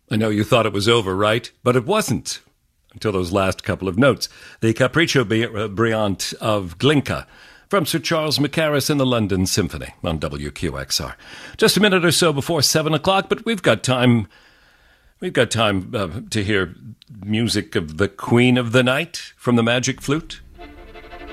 I know you thought it was over, right? But it wasn't until those last couple of notes. The Capriccio Briant of Glinka from Sir Charles Mackerras and the London Symphony on WQXR. Just a minute or so before 7 o'clock, but we've got time. We've got time to hear music of the Queen of the Night from the Magic Flute.